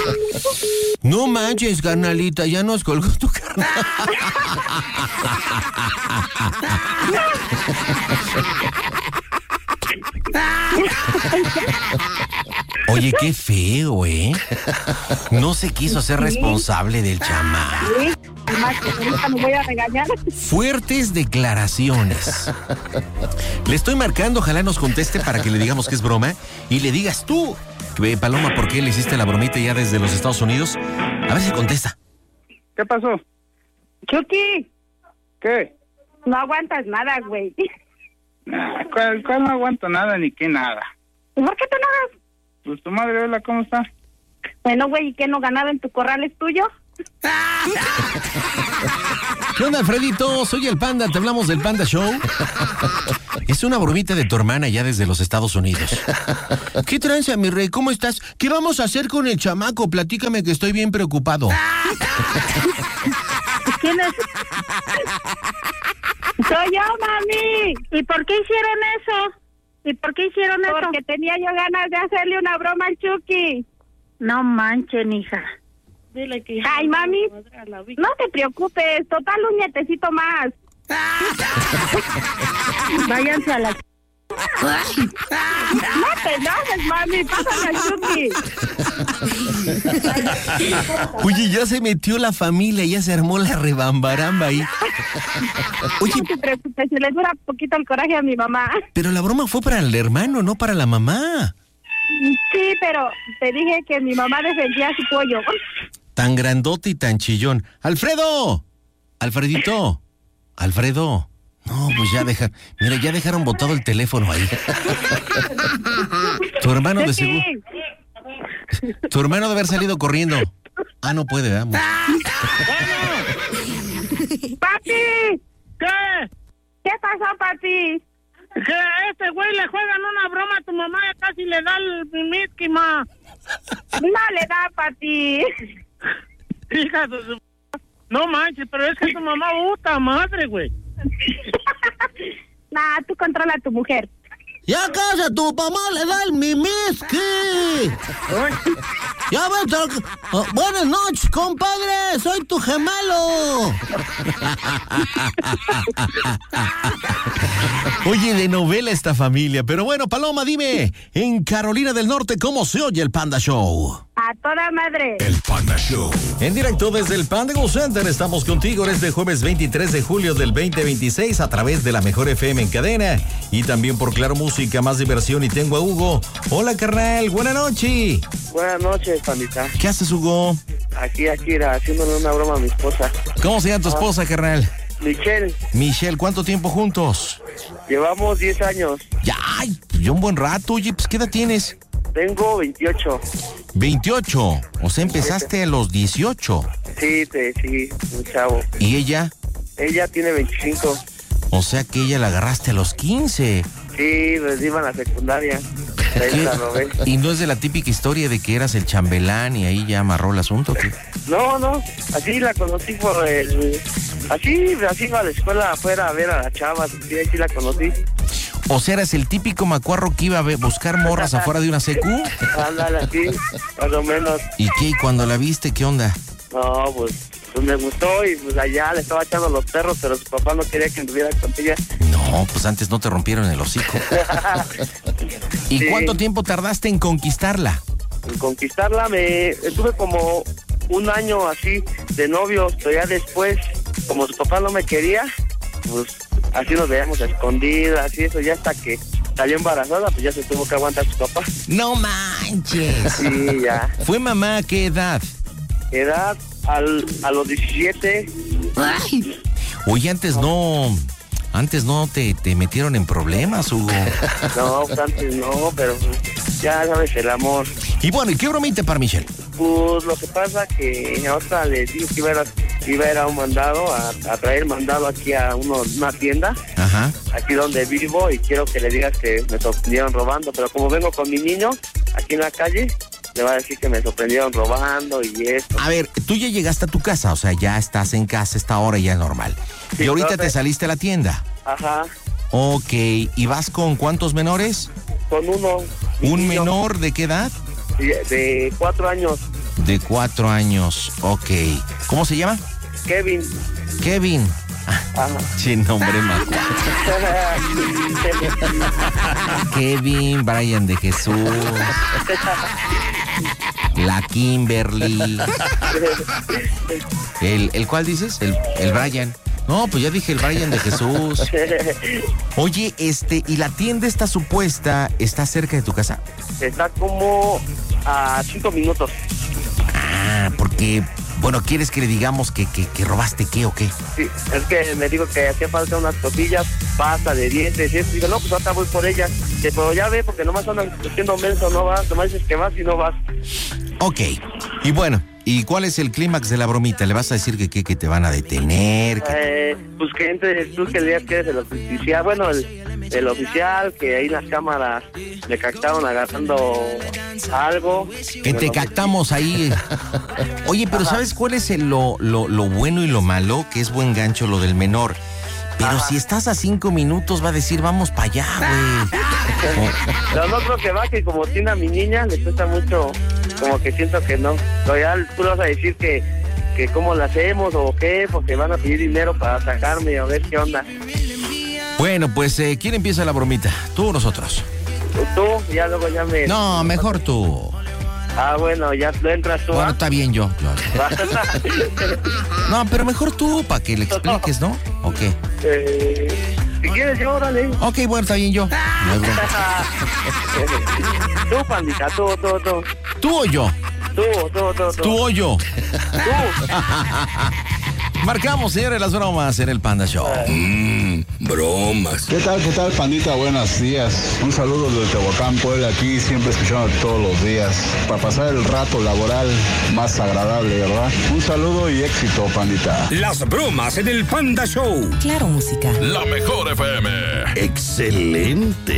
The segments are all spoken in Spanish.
No manches, carnalita, ya nos colgó tu carnal. Oye, qué feo, ¿eh? No se quiso hacer responsable del chamaco. Me voy a regañar. Fuertes declaraciones. Le estoy marcando, ojalá nos conteste para que le digamos que es broma y le digas tú, Paloma, ¿por qué le hiciste la bromita ya desde los Estados Unidos? A ver si contesta. ¿Qué pasó? Chucky, ¿Qué? no aguantas nada, güey. ¿Cuál no aguanto nada ni qué nada? ¿Por qué te enojas? Pues tu madre, hola, ¿cómo está? Bueno, güey, ¿y qué no ganado en tu corral es tuyo? ¿Qué onda, Alfredito? Soy el Panda, te hablamos del Panda Show. Es una bromita de tu hermana ya desde los Estados Unidos. ¿Qué tranza, mi rey? ¿Cómo estás? ¿Qué vamos a hacer con el chamaco? Platícame que estoy bien preocupado. ¿Quién es? Soy yo, mami. ¿Y por qué hicieron eso? Porque tenía yo ganas de hacerle una broma al Chucky. No manchen, hija. Dile que... Ay, mami, no te preocupes, total un nietecito más. Váyanse a la... No te enojes, mami, pásame al Chucky. Oye, ya se metió la familia, ya se armó la rebambaramba ahí. Oye, no te preocupes, se le dura poquito el coraje a mi mamá. Pero la broma fue para el hermano, no para la mamá. Sí, pero te dije que mi mamá defendía a su pollo. Tan grandote y tan chillón. ¡Alfredo! ¡Alfredito! ¡Alfredo! No, pues ya ya dejaron botado el teléfono ahí. Tu hermano de seguro... Tu hermano de haber salido corriendo. Ah, no puede, vamos. ¡Papi! ¿Qué? ¿Qué pasó, papi? Que a este güey le juegan una broma a tu mamá y casi le da el miski, ma. No le da, papi. Hija de su... No manches, pero es que tu mamá puta madre, güey. Nah, tú controla a tu mujer. ¡Ya casa, tu mamá le da el mimiski! ¡Ya ves! Buenas noches, compadre, soy tu gemelo. Oye, de novela esta familia, pero bueno, Paloma, dime, en Carolina del Norte, ¿cómo se oye el Panda Show? A toda madre. El Panda Show. En directo desde el Panda Go Center estamos contigo en este jueves 23 de julio del 2026 a través de la Mejor FM en cadena y también por Claro Música, más diversión. Y tengo a Hugo. Hola, carnal, buena noche. Buenas noches, pandita. ¿Qué haces, Hugo? Aquí, haciéndole una broma a mi esposa. ¿Cómo se llama tu esposa, carnal? Michelle. Michelle, ¿cuánto tiempo juntos? Llevamos 10 años. Ya, ya un buen rato. Oye, pues, ¿qué edad tienes? Tengo 28. 28, o sea, empezaste a los 18. Sí, un chavo. ¿Y ella? Ella tiene 25. O sea que ella la agarraste a los 15. Sí, pues iba a la secundaria. Ahí la robé. ¿Y no es de la típica historia de que eras el chambelán y ahí ya amarró el asunto? ¿Qué? No, así la conocí por el... Así iba a la escuela afuera a ver a las chavas, sí, así la conocí. O sea, eras el típico macuarro que iba a buscar morras afuera de una secu. Ándale, así, más o menos. ¿Y qué? ¿Y cuando la viste, qué onda? No, pues me gustó y pues allá le estaba echando los perros, pero su papá no quería que anduviera con ella. No, pues antes no te rompieron el hocico. ¿Y sí, cuánto tiempo tardaste en conquistarla? En conquistarla estuve como un año así de novios, pero ya después, como su papá no me quería, pues así nos veíamos a escondidas y eso, ya hasta que salió embarazada, pues ya se tuvo que aguantar su papá. ¡No manches! Sí, ya. ¿Fue mamá a qué edad? Edad a los 17. Ay. Oye, antes no te metieron en problemas, Hugo. No, antes no, pero ya sabes, el amor. Y bueno, ¿y qué bromita para Michelle? Pues lo que pasa que ahorita le dije que iba a ir a un mandado, a traer mandado aquí a una tienda. Ajá. Aquí donde vivo, y quiero que le digas que me sorprendieron robando, pero como vengo con mi niño aquí en la calle, le va a decir que me sorprendieron robando y esto. A ver, tú ya llegaste a tu casa, o sea, ya estás en casa esta hora ya es normal. Sí, y ahorita te saliste a la tienda. Ajá. Ok, ¿y vas con cuántos menores? Con uno. ¿Un menor de qué edad? De 4 años. De 4 años, ok. ¿Cómo se llama? Kevin. Kevin. Ajá. Sí, nombre más. Kevin, Brian de Jesús. La Kimberly. ¿El cuál dices? El Brian. No, pues ya dije el Brian de Jesús. Oye, ¿y la tienda esta supuesta está cerca de tu casa? Está como a 5 minutos. Ah, porque, bueno, ¿quieres que le digamos que robaste qué o qué? Sí, es que me dijo que hacía falta unas cosillas, pasta de dientes y eso. Digo, no, pues ahorita voy por ellas. Pero ya ve, porque nomás andan haciendo menso, no vas, nomás dices que vas y no vas. Ok, y bueno, ¿y cuál es el clímax de la bromita? ¿Le vas a decir que te van a detener? Pues que entres tú, que le digas que eres el oficial, bueno, el oficial, que ahí las cámaras le captaron agarrando algo. Que te captamos ahí. Oye, pero ¿sabes cuál es lo bueno y lo malo? Que es buen gancho lo del menor. Pero si estás a 5 minutos va a decir, vamos para allá, güey. Pero no creo que va, que como tiene a mi niña, le cuesta mucho, como que siento que no. Pero ya tú le vas a decir que cómo la hacemos o qué, porque van a pedir dinero para sacarme, a ver qué onda. Bueno, pues, ¿quién empieza la bromita? ¿Tú o nosotros? Tú, ya luego ya me... No, mejor tú. Ah, bueno, ya entras tú. Bueno, está bien yo. No, pero mejor tú, para que le expliques, ¿no? ¿O qué? Si quieres yo, órale. Ok, bueno, está bien yo. No hay bronca. Tú, pandita, tú. ¿Tú o yo? Tú. ¿Tú o yo? Tú. Marcamos, señores, las bromas en el Panda Show. Bromas. ¿Qué tal, pandita? Buenos días. Un saludo desde Tehuacán, Puebla, aquí siempre escuchando todos los días. Para pasar el rato laboral más agradable, ¿verdad? Un saludo y éxito, pandita. Las bromas en el Panda Show. Claro, música. La mejor FM. Excelente.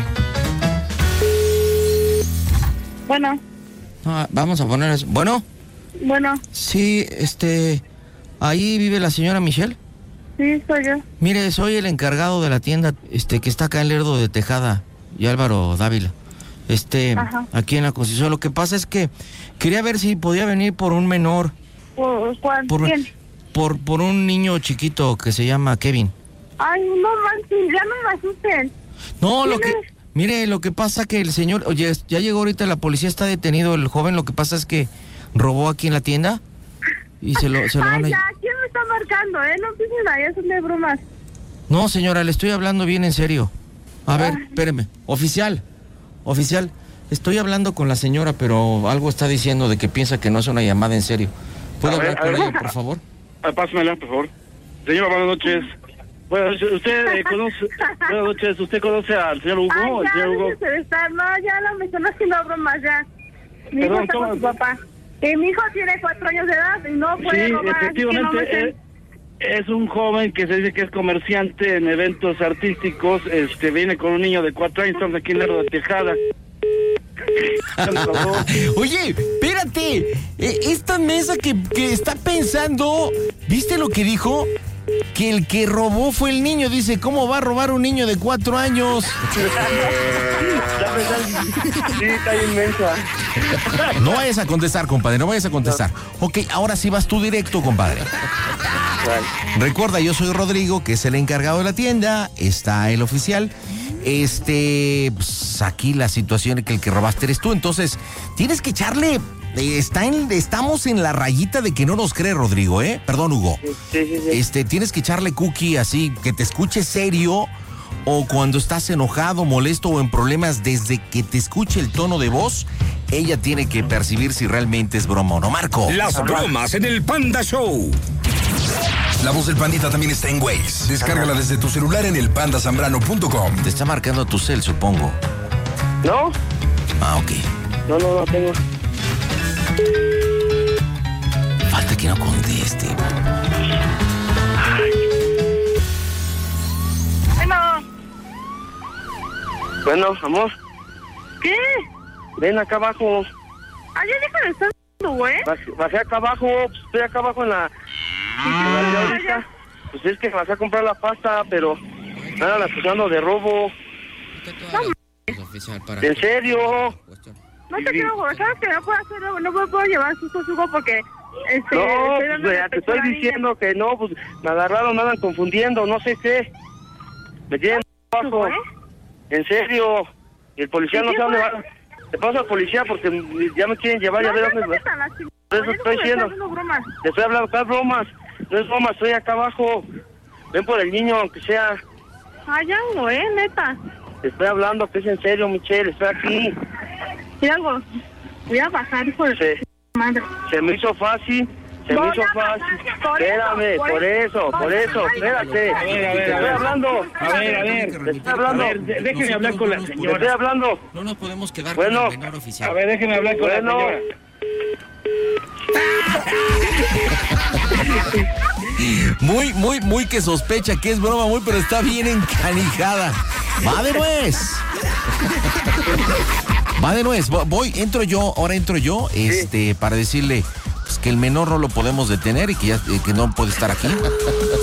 Bueno. Vamos a poner eso. Bueno. Sí, ahí vive la señora Michelle. Sí, soy yo. Mire, soy el encargado de la tienda, que está acá en Lerdo de Tejada y Álvaro Dávila. Ajá. Aquí en la Constitución. Lo que pasa es que quería ver si podía venir por un menor. ¿Cuál? ¿Quién? Por un niño chiquito que se llama Kevin. Ay, no manches, ya no me asusten. No, mire, lo que pasa que el señor, oye, ya llegó ahorita la policía, está detenido el joven, lo que pasa es que robó aquí en la tienda y se lo van a... ya, ¿quién me está marcando, No empiecen ahí, son de bromas. No, señora, le estoy hablando bien en serio. A ver, espéreme. Oficial, estoy hablando con la señora, pero algo está diciendo de que piensa que no es una llamada en serio. ¿Puedo hablar con ella, por favor? Pásamela, por favor. Señora, buenas noches. Buenas noches. ¿Usted conoce al señor Hugo? Ay, ¿El señor Hugo? No, ya me están haciendo bromas, ya. Mi hijo está con su papá. Mi hijo tiene 4 años de edad y no puede robar. Sí, efectivamente, es un joven que se dice que es comerciante en eventos artísticos. Viene con un niño de 4 años, estamos aquí en Lerdo de Tejada. Oye, espérate. Esta mesa que está pensando, ¿viste lo que dijo? Que el que robó fue el niño. Dice, ¿cómo va a robar un niño de 4 años? Sí, está inmensa. No vayas a contestar, compadre, no vayas a contestar. Ok, ahora sí vas tú directo, compadre. Recuerda, yo soy Rodrigo, que es el encargado de la tienda. Está el oficial. Pues aquí la situación es que el que robaste eres tú. Entonces, tienes que echarle... Estamos en la rayita de que no nos cree, Rodrigo, Perdón, Hugo. Sí. Tienes que echarle cookie así, que te escuche serio, o cuando estás enojado, molesto o en problemas, desde que te escuche el tono de voz, ella tiene que percibir si realmente es broma o no. Marco. Las bromas en el Panda Show. La voz del Pandita también está en Waze. Descárgala desde tu celular en elpandasambrano.com. Te está marcando tu cel, supongo. ¿No? Ah, ok. No tengo. Falta que no conteste. Bueno, amor. ¿Qué? Ven acá abajo. Ay, ya deja de estar güey. Bajé acá abajo, estoy acá abajo en la ahorita. Pues es que bajé a comprar la pasta, pero me andan acusando de robo. No, Oficial, para... ¿En serio? No te quiero, ¿sabes que no puedo hacerlo? No me puedo llevar susto porque... no, pues, te estoy diciendo que no, pues me agarraron, me andan confundiendo, no sé qué. Me tienen abajo. En serio. Y el policía no sabe dónde va. Te paso al policía porque ya me quieren llevar, ya ve dónde va. Eso estoy diciendo. Te estoy hablando, acá bromas. No es broma, estoy acá abajo. Ven por el niño, aunque sea. Ya no, neta. Te estoy hablando que es en serio, Michelle, estoy aquí. Y algo, voy a bajar, hijo de madre. Se me hizo fácil. Espérame, por eso, espérate. A ver. Estoy hablando. A ver. Estoy hablando. Déjeme hablar con la señora. Estoy hablando. No nos podemos quedar con el menor oficial. A ver, déjeme hablar con la señora. Muy que sospecha que es broma, pero está bien encanijada. Va de nuez. Entro yo, para decirle pues, que el menor no lo podemos detener y que no puede estar aquí.